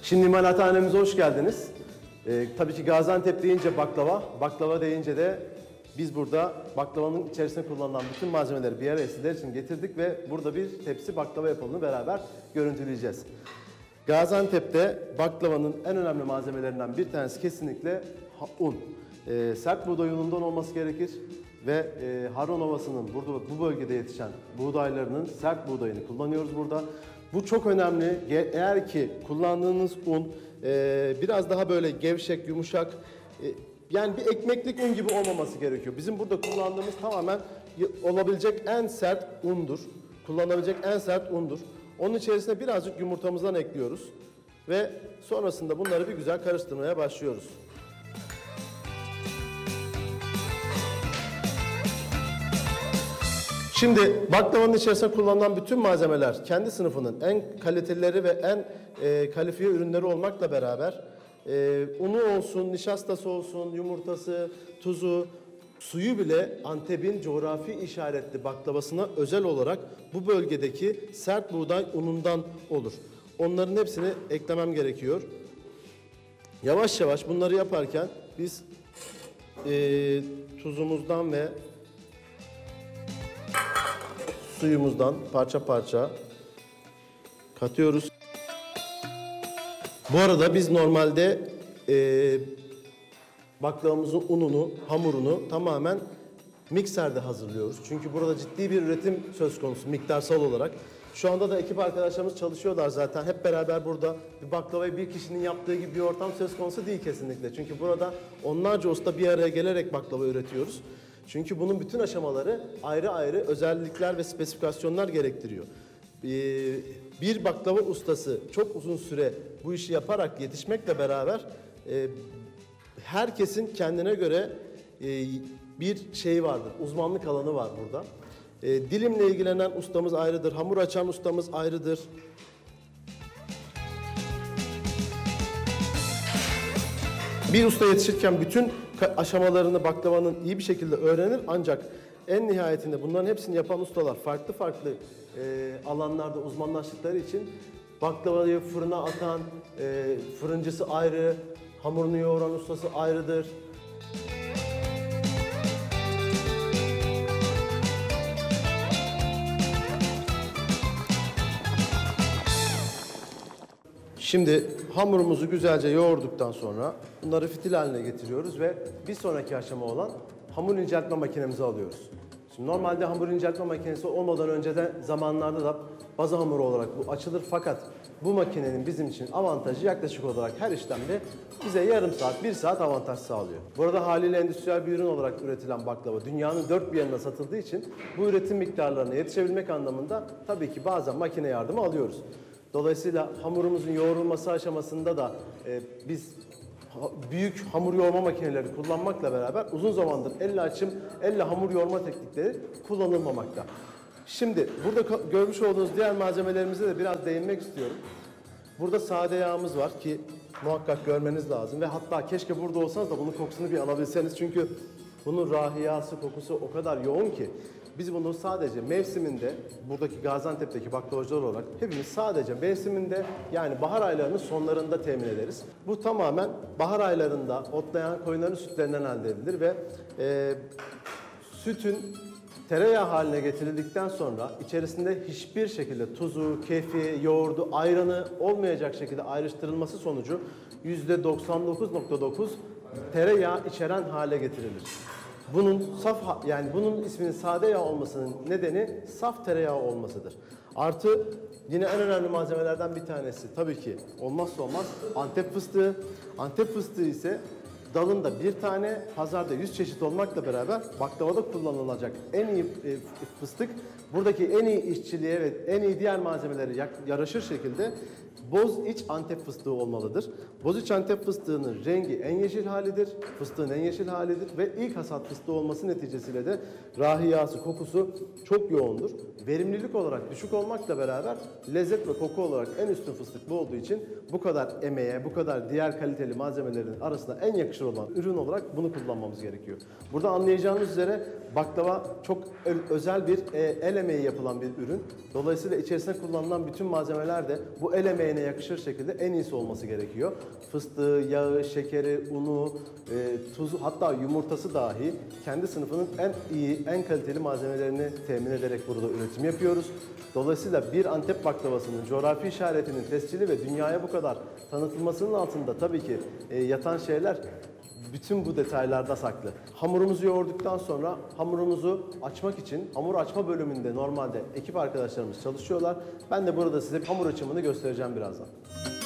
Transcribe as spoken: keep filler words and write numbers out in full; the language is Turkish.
Şimdi imalathanemize hoş geldiniz. Ee, tabii ki Gaziantep deyince baklava, baklava deyince de biz burada baklavanın içerisinde kullanılan bütün malzemeleri bir araya sizler için getirdik ve burada bir tepsi baklava yapımını beraber görüntüleyeceğiz. Gaziantep'te baklavanın en önemli malzemelerinden bir tanesi kesinlikle un. Ee, sert buğday unundan olması gerekir ve e, Harran Ovası'nın burada bu bölgede yetişen buğdaylarının sert buğdayını kullanıyoruz burada. Bu çok önemli. Eğer ki kullandığınız un e, biraz daha böyle gevşek, yumuşak, e, yani bir ekmeklik un gibi olmaması gerekiyor. Bizim burada kullandığımız tamamen olabilecek en sert undur. Kullanılabilecek en sert undur. Onun içerisine birazcık yumurtamızdan ekliyoruz ve sonrasında bunları bir güzel karıştırmaya başlıyoruz. Şimdi baklavanın içerisinde kullanılan bütün malzemeler kendi sınıfının en kalitelileri ve en e, kalifiye ürünleri olmakla beraber e, unu olsun, nişastası olsun, yumurtası, tuzu, suyu bile Antep'in coğrafi işaretli baklavasına özel olarak bu bölgedeki sert buğday unundan olur. Onların hepsini eklemem gerekiyor. Yavaş yavaş bunları yaparken biz e, tuzumuzdan ve suyumuzdan parça parça katıyoruz. Bu arada biz normalde e, baklavamızın ununu, hamurunu tamamen mikserde hazırlıyoruz. Çünkü burada ciddi bir üretim söz konusu miktarsal olarak. Şu anda da ekip arkadaşlarımız çalışıyorlar zaten. Hep beraber burada bir baklavayı bir kişinin yaptığı gibi bir ortam söz konusu değil kesinlikle. Çünkü burada onlarca usta bir araya gelerek baklava üretiyoruz. Çünkü bunun bütün aşamaları ayrı ayrı özellikler ve spesifikasyonlar gerektiriyor. Bir baklava ustası çok uzun süre bu işi yaparak yetişmekle beraber herkesin kendine göre bir şeyi vardır, uzmanlık alanı var burada. Dilimle ilgilenen ustamız ayrıdır, hamur açan ustamız ayrıdır. Bir usta yetişirken bütün aşamalarını baklavanın iyi bir şekilde öğrenir ancak en nihayetinde bunların hepsini yapan ustalar farklı farklı e, alanlarda uzmanlaştıkları için baklavayı fırına atan e, fırıncısı ayrı, hamurunu yoğuran ustası ayrıdır. Şimdi hamurumuzu güzelce yoğurduktan sonra bunları fitil haline getiriyoruz ve bir sonraki aşama olan hamur inceltme makinemizi alıyoruz. Şimdi normalde hamur inceltme makinesi olmadan önce de zamanlarda da baza hamuru olarak bu açılır fakat bu makinenin bizim için avantajı yaklaşık olarak her işlemde bize yarım saat, bir saat avantaj sağlıyor. Burada haliyle endüstriyel bir ürün olarak üretilen baklava dünyanın dört bir yanına satıldığı için bu üretim miktarlarına yetişebilmek anlamında tabii ki bazen makine yardımı alıyoruz. Dolayısıyla hamurumuzun yoğrulması aşamasında da e, biz ha, büyük hamur yoğurma makineleri kullanmakla beraber uzun zamandır elle açım, elle hamur yoğurma teknikleri kullanılmamakta. Şimdi burada görmüş olduğunuz diğer malzemelerimize de biraz değinmek istiyorum. Burada sade yağımız var ki muhakkak görmeniz lazım ve hatta keşke burada olsanız da bunun kokusunu bir alabilseniz çünkü bunun rahiyası, kokusu o kadar yoğun ki biz bunu sadece mevsiminde, buradaki Gaziantep'teki baklavacılar olarak hepimiz sadece mevsiminde yani bahar aylarının sonlarında temin ederiz. Bu tamamen bahar aylarında otlayan koyunların sütlerinden elde edilir ve e, sütün tereyağı haline getirildikten sonra içerisinde hiçbir şekilde tuzu, kefi, yoğurdu, ayranı olmayacak şekilde ayrıştırılması sonucu yüzde doksan dokuz nokta dokuz tereyağı içeren hale getirilir. Bunun saf yani bunun isminin sade yağ olmasının nedeni saf tereyağı olmasıdır. Artı yine en önemli malzemelerden bir tanesi tabii ki olmazsa olmaz Antep fıstığı. Antep fıstığı ise dalında bir tane, pazarda yüz çeşit olmakla beraber baklavada kullanılacak en iyi fıstık. Buradaki en iyi işçiliğe ve en iyi diğer malzemeleri yaraşır şekilde boz iç Antep fıstığı olmalıdır. Boz iç Antep fıstığının rengi en yeşil halidir, fıstığın en yeşil halidir ve ilk hasat fıstığı olması neticesiyle de rahiyası, kokusu çok yoğundur. Verimlilik olarak düşük olmakla beraber lezzet ve koku olarak en üstün fıstık bu olduğu için bu kadar emeğe, bu kadar diğer kaliteli malzemelerin arasında en yakışır olan ürün olarak bunu kullanmamız gerekiyor. Burada anlayacağınız üzere baklava çok özel bir el emeği yapılan bir ürün. Dolayısıyla içerisinde kullanılan bütün malzemeler de bu el emeğine yerine yakışır şekilde en iyisi olması gerekiyor. Fıstığı, yağı, şekeri, unu, e, tuzu, hatta yumurtası dahi kendi sınıfının en iyi, en kaliteli malzemelerini temin ederek burada üretim yapıyoruz. Dolayısıyla bir Antep baklavasının coğrafi işaretinin tescili ve dünyaya bu kadar tanıtılmasının altında tabii ki e, yatan şeyler bütün bu detaylarda saklı. Hamurumuzu yoğurduktan sonra hamurumuzu açmak için hamur açma bölümünde normalde ekip arkadaşlarımız çalışıyorlar. Ben de burada size hamur açımını göstereceğim birazdan.